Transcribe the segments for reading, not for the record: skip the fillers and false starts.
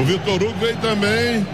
O Vitor Hugo veio também.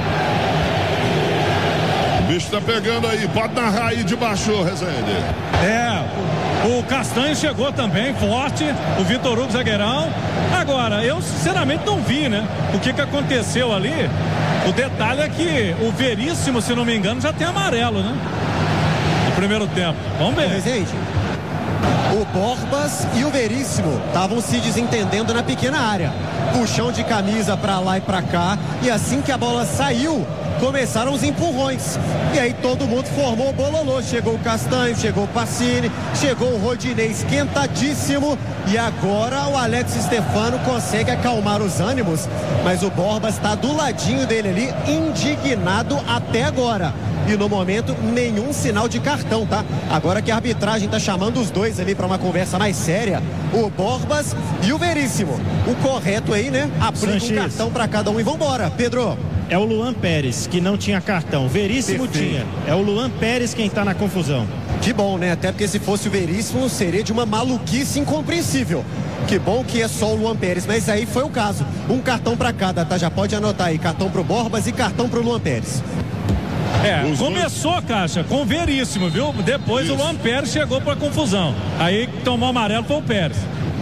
O bicho tá pegando aí. Pode narrar aí de baixo, Rezende. O Castanho chegou também forte. O Vitor Hugo zagueirão. Agora, eu sinceramente não vi, né? O que aconteceu ali. O detalhe é que o Veríssimo, se não me engano, já tem amarelo, né? No primeiro tempo. Vamos ver. Rezende, o Borbas e o Veríssimo estavam se desentendendo na pequena área. Puxão de camisa pra lá e pra cá. E assim que a bola saiu, começaram os empurrões. E aí todo mundo formou o bololô. Chegou o Castanho, chegou o Pacini, chegou o Rodinei esquentadíssimo. E agora o Alex Stefano consegue acalmar os ânimos. Mas o Borbas está do ladinho dele ali, indignado até agora. E no momento, nenhum sinal de cartão, tá? Agora que a arbitragem tá chamando os dois ali para uma conversa mais séria, o Borbas e o Veríssimo. O correto aí, né? Aplica um cartão para cada um e vambora. Pedro. É o Luan Pérez que não tinha cartão. Veríssimo tinha. É o Luan Pérez quem tá na confusão. Que bom, né? Até porque se fosse o Veríssimo, seria de uma maluquice incompreensível. Que bom que é só o Luan Pérez, mas aí foi o caso. Um cartão para cada, tá? Já pode anotar aí. Cartão pro Borbas e cartão pro Luan Pérez. Começou, Caixa, com o Veríssimo, viu? Depois o Luan Pérez chegou pra confusão. Aí tomou amarelo foi o Pérez.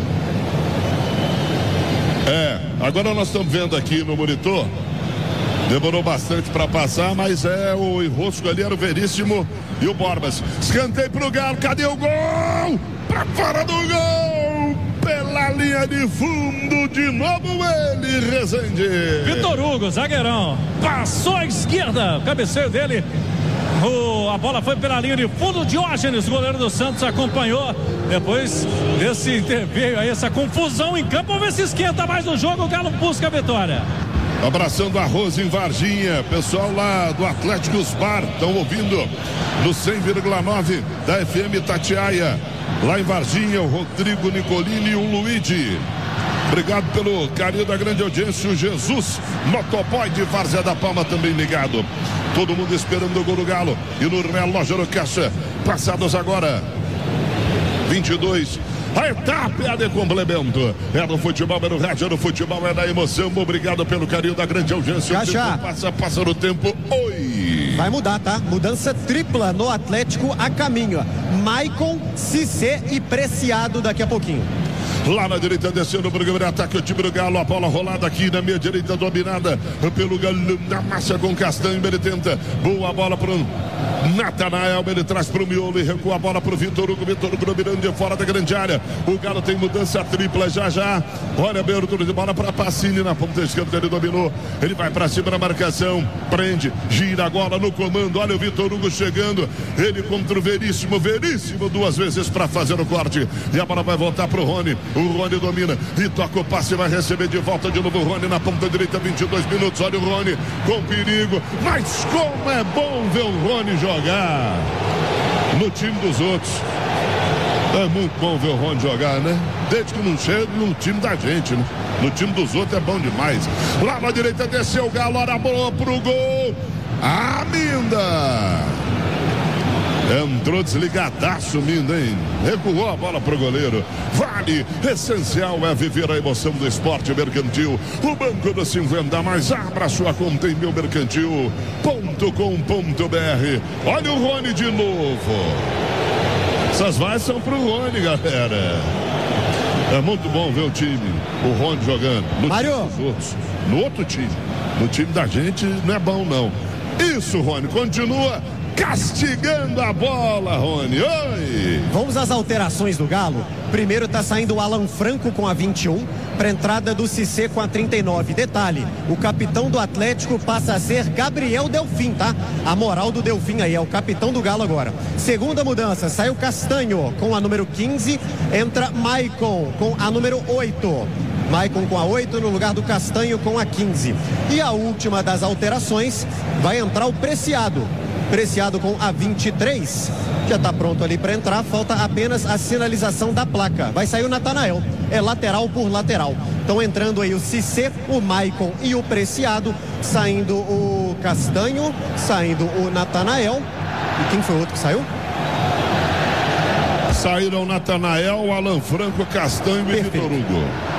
Agora nós estamos vendo aqui no monitor. Demorou bastante para passar, mas o enrosco ali era o Veríssimo e o Borbas. Escanteio pro Galo, cadê o gol? Pra fora do gol! Pela linha de fundo, de novo ele, Rezende. Vitor Hugo, zagueirão, passou à esquerda, cabeceio dele. A bola foi pela linha de fundo. Diógenes, goleiro do Santos, acompanhou. Depois desse interveio aí, essa confusão em campo, vamos ver se esquenta mais o jogo. O Galo busca a vitória. Abraçando a Rose em Varginha, pessoal lá do Atlético Bar, estão ouvindo no 100,9 da FM Itatiaia. Lá em Varginha, o Rodrigo Nicolini e o Luigi. Obrigado pelo carinho da grande audiência. O Jesus, motoboy de Várzea da Palma, também ligado. Todo mundo esperando o gol do Galo. E no relógio no caixa, passados agora 22. A etapa é de complemento. É do futebol, é no rádio, é do futebol, é da emoção. Obrigado pelo carinho da grande audiência. Passa no tempo. Oi! Vai mudar, tá? Mudança tripla no Atlético a caminho. Maicon, Cissé e Preciado daqui a pouquinho. Lá na direita, descendo o programa de ataque, o time do Galo, a bola rolada aqui na minha direita, dominada pelo Galo, na massa com Castanho, ele tenta, boa bola pro Natanael, ele traz pro miolo e recua a bola pro Vitor Hugo dominando de fora da grande área. O Galo tem mudança tripla já. Olha a abertura de bola para Pacini na ponta esquerda, ele dominou, ele vai para cima da marcação, prende, gira agora no comando. Olha o Vitor Hugo chegando, ele contra o Veríssimo duas vezes para fazer o corte e a bola vai voltar pro Rony. O Rony domina e toca o passe, vai receber de volta de novo o Rony na ponta direita, 22 minutos. Olha o Rony com perigo, mas como é bom ver o Rony jogar no time dos outros. É muito bom ver o Rony jogar, né? Desde que não chega no time da gente, né? No time dos outros é bom demais. Lá na direita desceu o Galo, olha a bola pro gol. Minda entrou desligadaço, Minda, hein? Recuou a bola pro goleiro. Vale, essencial é viver a emoção do esporte mercantil. O Banco do 50 mais, abra sua conta em meumercantil.com.br. Olha o Rony de novo. Essas vaias são pro Rony, galera. É muito bom ver o time, o Rony jogando. Mário. No outro time. No time da gente não é bom, não. Isso, Rony, continua castigando a bola, Rony. Oi! Vamos às alterações do Galo. Primeiro tá saindo o Alan Franco com a 21, para entrada do Cissé com a 39. Detalhe, o capitão do Atlético passa a ser Gabriel Delfim, tá? A moral do Delfim aí, é o capitão do Galo agora. Segunda mudança, saiu Castanho com a número 15, entra Maicon com a número 8. Maicon com a 8 no lugar do Castanho com a 15. E a última das alterações, vai entrar o Preciado com a 23, já está pronto ali para entrar, falta apenas a sinalização da placa. Vai sair o Natanael, é lateral por lateral. Estão entrando aí o Cissé, o Maicon e o Preciado, saindo o Castanho, saindo o Natanael. E quem foi o outro que saiu? Saíram o Natanael, o Alan Franco, Castanho e Vitor Hugo.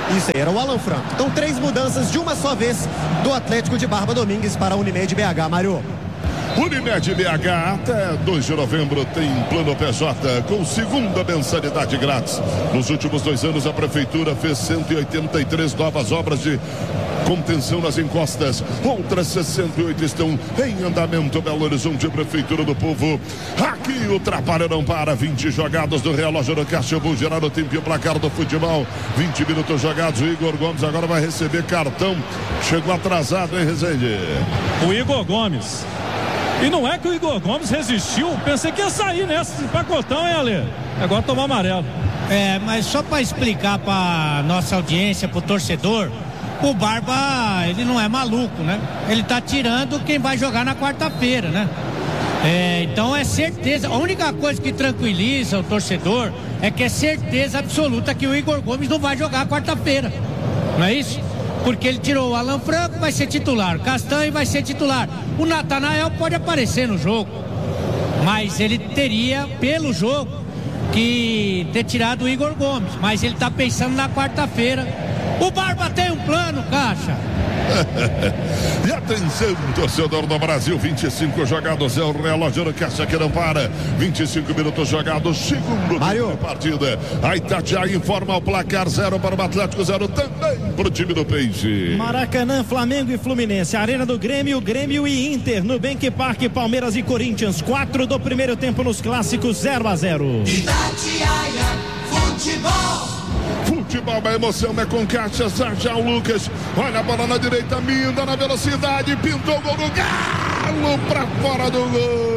Isso aí, era o Alan Franco. Então 3 mudanças de uma só vez do Atlético de Barba Domingues para a Unimed BH, Mário. Unimed BH, até 2 de novembro tem plano PJ com segunda mensalidade grátis. Nos últimos 2 anos a Prefeitura fez 183 novas obras de contenção nas encostas. Outras 68 estão em andamento. Belo Horizonte, Prefeitura do Povo. Aqui o trabalho não para. 20 jogados do relógio no caixa. Eu vou gerar o tempo e o placar do futebol. 20 minutos jogados. O Igor Gomes agora vai receber cartão. Chegou atrasado, hein, Rezende? O Igor Gomes. E não é que o Igor Gomes resistiu. Pensei que ia sair nesse pacotão, hein, Ale? Agora tomou amarelo. Mas só para explicar para nossa audiência, para o torcedor, o Barba, ele não é maluco, né? Ele tá tirando quem vai jogar na quarta-feira, né? Então é certeza. A única coisa que tranquiliza o torcedor é que é certeza absoluta que o Igor Gomes não vai jogar quarta-feira. Não é isso? Porque ele tirou o Alan Franco, vai ser titular. Castanho vai ser titular. O Natanael pode aparecer no jogo, mas ele teria, pelo jogo, que ter tirado o Igor Gomes. Mas ele tá pensando na quarta-feira. O Barba tem um plano, Caixa. E atenção, torcedor do Brasil, 25 jogados, é o relógio no caixa que não para. 25 minutos jogados, segundo tempo da partida. A Itatiaia informa o placar: 0 para o Atlético, 0 também para o time do Peixe. Maracanã, Flamengo e Fluminense. Arena do Grêmio, Grêmio e Inter. Nubank Park, Palmeiras e Corinthians. 4 do primeiro tempo nos clássicos, 0-0. Itatiaia Futebol. Futebol, a emoção é com Caixa. Sérgio Lucas, olha a bola na direita, Minda na velocidade, pintou o gol do Galo pra fora do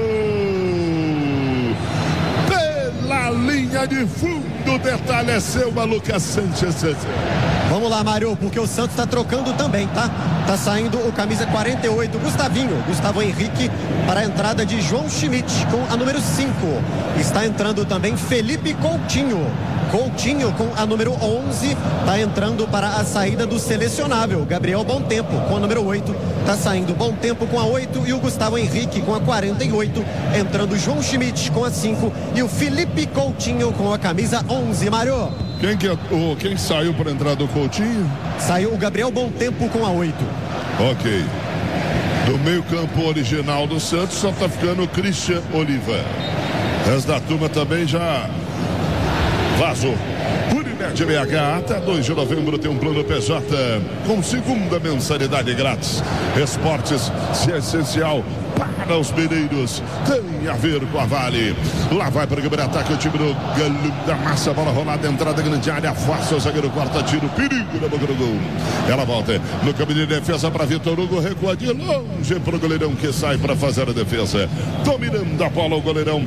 gol. Pela linha de fundo, o detalhe é seu, Lucas Sanches. Vamos lá, Mário, porque o Santos tá trocando também, tá? Tá saindo o camisa 48, Gustavo Henrique, para a entrada de João Schmidt com a número 5. Está entrando também Felipe Coutinho com a número 11, está entrando para a saída do selecionável. Gabriel Bom Tempo com a número 8, está saindo Bom Tempo com a 8 e o Gustavo Henrique com a 48, entrando João Schmidt com a 5 e o Felipe Coutinho com a camisa 11, Mário. Quem saiu para entrar do Coutinho? Saiu o Gabriel Bom Tempo com a 8. Ok. Do meio campo original do Santos só está ficando o Christian Oliva. O resto da turma também já vazou. Unimed BH, até 2 de novembro tem um plano PJ com segunda mensalidade grátis. Esportes, se é essencial para os mineiros, tem a ver com a Vale. Lá vai para o primeiro ataque o time do Galo da Massa, bola rolada, entrada grande área, afasta o zagueiro, quarta tiro, perigo na boca do gol. Ela volta no caminho de defesa para Vitor Hugo, recua de longe para o goleirão que sai para fazer a defesa. Dominando a bola o goleirão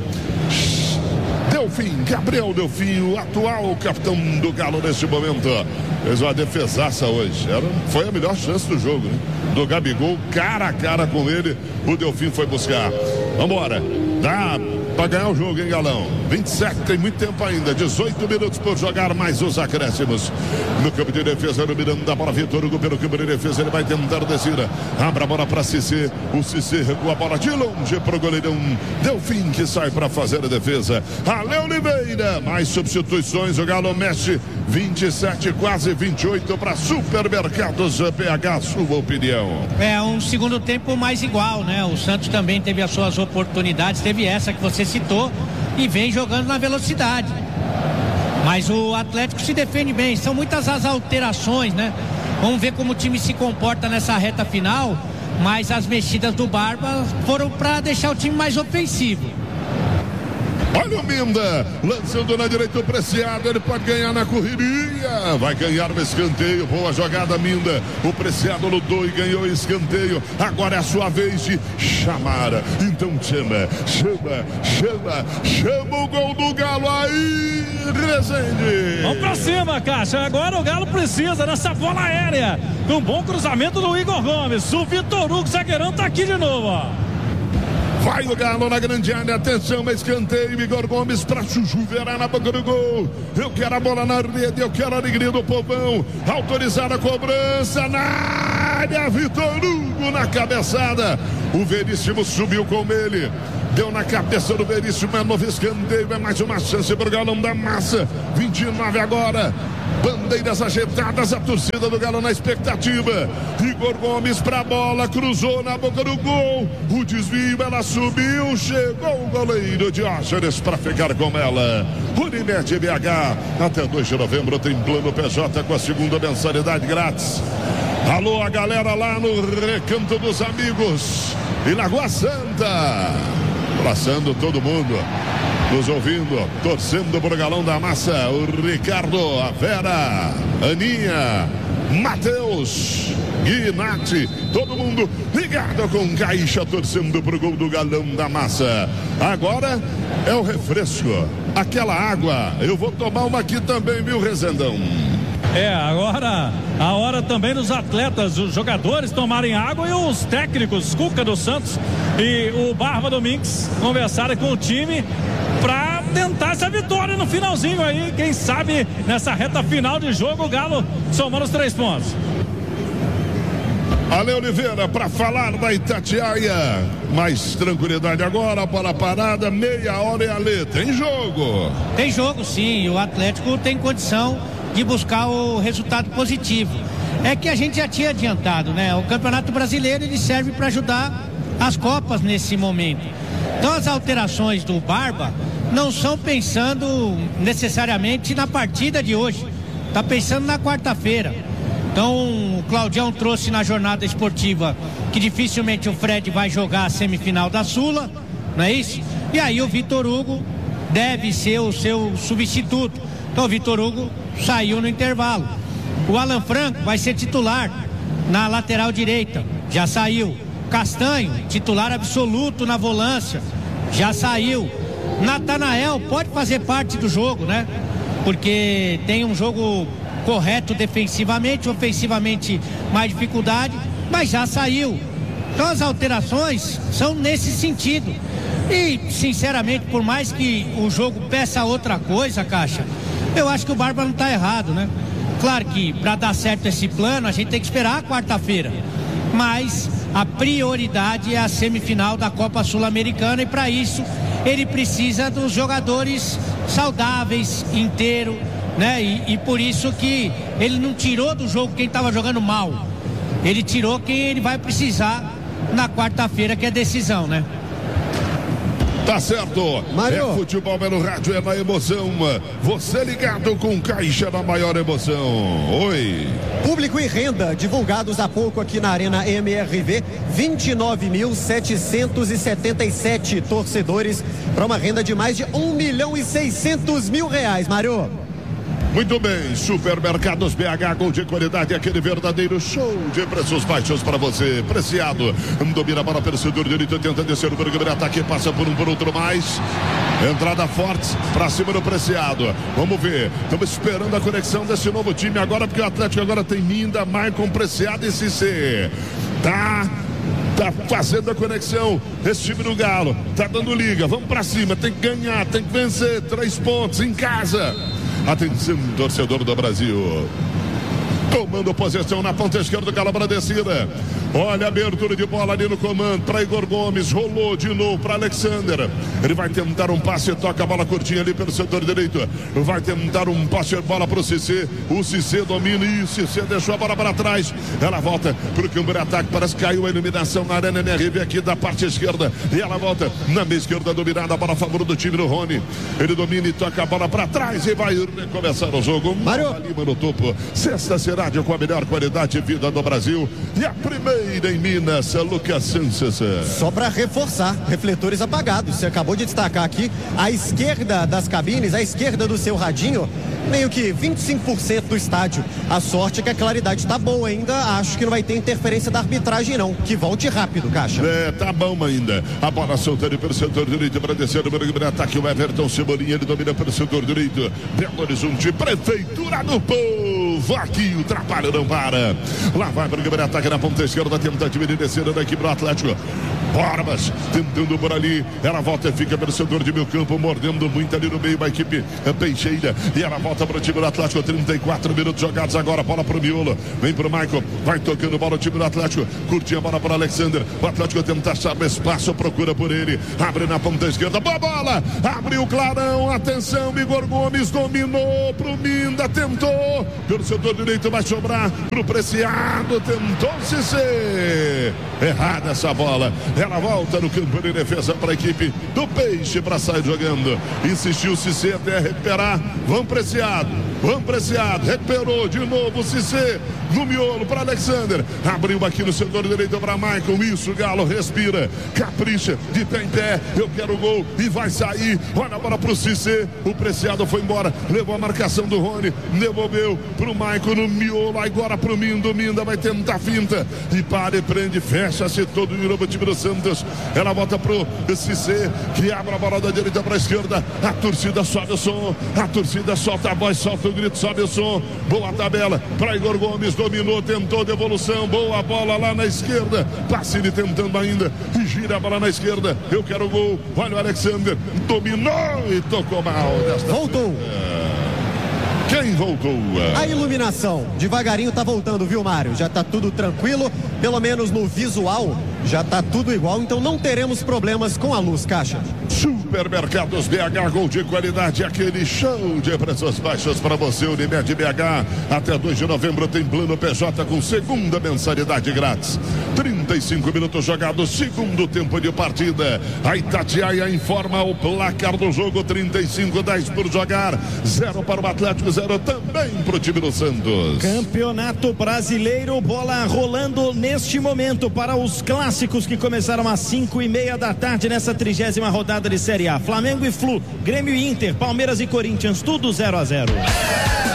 Delfim, Gabriel Delfim, o atual capitão do Galo neste momento. Fez uma defesaça hoje. Foi a melhor chance do jogo, né? Do Gabigol, cara a cara com ele, o Delfim foi buscar. Vambora, dá pra ganhar o jogo, hein, Galão? 27, tem muito tempo ainda, 18 minutos por jogar, mais os acréscimos. No campo de defesa, no mirando da bola, Vitor Hugo pelo campo de defesa, ele vai tentar descer. Abre a bola pra Cissé, o Cissé recua a bola de longe pro goleirão Delfim, que sai pra fazer a defesa. Ale Oliveira, mais substituições, o Galo mexe. 27, quase 28 para Supermercados PH, sua opinião. É um segundo tempo mais igual, né? O Santos também teve as suas oportunidades, teve essa que você citou e vem jogando na velocidade. Mas o Atlético se defende bem, são muitas as alterações, né? Vamos ver como o time se comporta nessa reta final, mas as mexidas do Barba foram para deixar o time mais ofensivo. Olha o Minda, lançando na direita o Preciado, ele pode ganhar na correria, vai ganhar no escanteio, boa jogada Minda, o Preciado lutou e ganhou o escanteio, agora é a sua vez de chamar, então chama o gol do Galo aí, Rezende. Vamos pra cima, Caixa, agora o Galo precisa dessa bola aérea, um bom cruzamento do Igor Gomes, o Vitor Hugo, zagueirão, tá aqui de novo, ó. Vai o Galo na grande área, atenção, escanteio, Igor Gomes pra Chuchu, verá na boca do gol. Eu quero a bola na rede, eu quero a alegria do povão. Autorizada a cobrança na área, Vitor Hugo na cabeçada. O Veríssimo subiu com ele. Deu na cabeça do Veríssimo, é novo escanteio, é mais uma chance pro Galão da Massa. 29 agora. bandeiras agitadas, a torcida do Galo na expectativa. Igor Gomes pra bola, cruzou na boca do gol, o desvio, ela subiu, chegou o goleiro Diógenes para ficar com ela. Unimed BH, até 2 de novembro tem plano PJ com a segunda mensalidade grátis. Alô, a galera lá no Recanto dos Amigos e Lagoa Santa, abraçando todo mundo, nos ouvindo, torcendo pro Galão da Massa. O Ricardo, a Vera, Aninha, Matheus, Guinati, todo mundo ligado com Caixa, torcendo pro gol do Galão da Massa. Agora é o refresco, aquela água. Eu vou tomar uma aqui também, viu, Rezendão? Agora a hora também dos atletas, os jogadores tomarem água e os técnicos, Cuca dos Santos e o Barba Domingues, conversarem com o time para tentar essa vitória no finalzinho aí. Quem sabe nessa reta final de jogo o Galo somando os 3 pontos. Ale Oliveira para falar da Itatiaia. Mais tranquilidade agora, bola parada, meia hora e Ale. Tem jogo? Tem jogo sim, o Atlético tem condição de buscar o resultado positivo. É que a gente já tinha adiantado, né? O Campeonato Brasileiro ele serve para ajudar as Copas nesse momento. Então as alterações do Barba não são pensando necessariamente na partida de hoje, tá pensando na quarta-feira. Então o Claudião trouxe na jornada esportiva que dificilmente o Fred vai jogar a semifinal da Sula, não é isso? E aí o Vitor Hugo deve ser o seu substituto. Então o Vitor Hugo saiu no intervalo. O Alan Franco vai ser titular na lateral direita, já saiu. Castanho, titular absoluto na volância, já saiu. Natanael pode fazer parte do jogo, né? Porque tem um jogo correto defensivamente, ofensivamente mais dificuldade, mas já saiu. Então as alterações são nesse sentido. E sinceramente, por mais que o jogo peça outra coisa, Caixa, eu acho que o Barba não está errado, né? Claro que para dar certo esse plano a gente tem que esperar a quarta-feira, mas a prioridade é a semifinal da Copa Sul-Americana e para isso ele precisa dos jogadores saudáveis, inteiros, né? E por isso que ele não tirou do jogo quem estava jogando mal, ele tirou quem ele vai precisar na quarta-feira, que é decisão, né? Tá certo, Mário. É futebol pelo rádio, é na emoção. Você ligado com Caixa na maior emoção. Oi. Público e renda divulgados há pouco aqui na Arena MRV, 29.777 torcedores para uma renda de mais de 1.600.000 reais, Mário. Muito bem, Supermercados BH, gol de qualidade, aquele verdadeiro show de preços baixos para você. Preciado, domina para o torcedor direito, tenta descer o primeiro ataque, passa por outro mais. Entrada forte para cima do Preciado. Vamos ver, estamos esperando a conexão desse novo time agora, porque o Atlético agora tem Minda, Maicon, Preciado e Cissé. Tá fazendo a conexão esse time do Galo, tá dando liga, vamos para cima, tem que ganhar, tem que vencer, 3 pontos em casa. Atenção, torcedor do Brasil. Tomando posição na ponta esquerda do Galo para a descida. Olha a abertura de bola ali no comando para Igor Gomes. Rolou de novo para Alexander. Ele vai tentar um passe, toca a bola curtinha ali pelo setor direito. Vai tentar um passe de bola para o Cissé. O Cissé domina e o Cissé deixou a bola para trás. Ela volta para o campo de ataque. Parece que caiu a iluminação na Arena MRV aqui da parte esquerda. E ela volta na meia esquerda, dominada a bola a favor do time do Rony. Ele domina e toca a bola para trás e vai recomeçar o jogo. Mário Lima no topo. Sexta cidade com a melhor qualidade de vida do Brasil. E a primeira em Minas, Lucas Santos. Só para reforçar, refletores apagados. Você acabou de destacar aqui, à esquerda das cabines, à esquerda do seu radinho, meio que 25% do estádio. A sorte é que a claridade está boa ainda. Acho que não vai ter interferência da arbitragem não. Que volte rápido, Caixa. Tá bom ainda. A bola soltando pelo setor direito para descer o primeiro ataque. O Everton Cebolinha, ele domina pelo setor direito. Belo Horizonte, Prefeitura do Povo. aqui, o trabalho não para. Lá vai para o primeiro ataque na ponta esquerda, tentativa de descida da equipe do Atlético. Barbas tentando por ali, ela volta e fica pelo setor de meio campo, mordendo muito ali no meio a equipe Peixeira, e ela volta para o time do Atlético. 34 minutos jogados agora, bola para o miolo, vem para o Michael, vai tocando bola o time do Atlético, curtia a bola para o Alexander, o Atlético tenta achar o espaço, procura por ele, abre na ponta esquerda, boa bola, abriu o clarão, atenção, Igor Gomes dominou pro Minda, tentou, pelo setor direito vai sobrar pro Preciado, tentou Cissé, errada essa bola. Ela volta no campo de defesa para a equipe do Peixe para sair jogando. Insistiu o Cissé até recuperar. Vamos Preciado, recuperou de novo o Cissé no miolo para Alexander. Abriu aqui no setor direito para Michael. Isso, Galo respira, capricha, de pé em pé. Eu quero o gol e vai sair. Olha a bola para o Cissé. O Preciado foi embora, levou a marcação do Rony, devolveu para o Michael no miolo. Agora para o Minda. O Minda vai tentar finta e para e prende, fecha-se todo de novo o time do Santos. Ela volta pro Cissé, que abre a bola da direita para a esquerda. A torcida sobe o som, a torcida solta a voz, solta o grito, sobe o som. Boa tabela para Igor Gomes, dominou, tentou devolução, boa bola lá na esquerda. Passini tentando ainda e gira a bola na esquerda. Eu quero o gol. Olha o Alexander, dominou e tocou mal. Voltou. Quem voltou? A iluminação, devagarinho tá voltando, viu, Mário? Já tá tudo tranquilo, pelo menos no visual, já tá tudo igual, então não teremos problemas com a luz, Caixa. Supermercados BH, gol de qualidade, aquele show de preços baixos para você, Unimed BH. Até 2 de novembro tem plano PJ com segunda mensalidade grátis. 35 minutos jogados, segundo tempo de partida. A Itatiaia informa o placar do jogo, 35-10 por jogar, 0 para o Atlético, 0 também para o time do Santos. Campeonato Brasileiro, bola rolando neste momento para os clássicos que começaram às 5:30 da tarde nessa 30ª rodada de Série A. Flamengo e Flu, Grêmio e Inter, Palmeiras e Corinthians, tudo 0-0.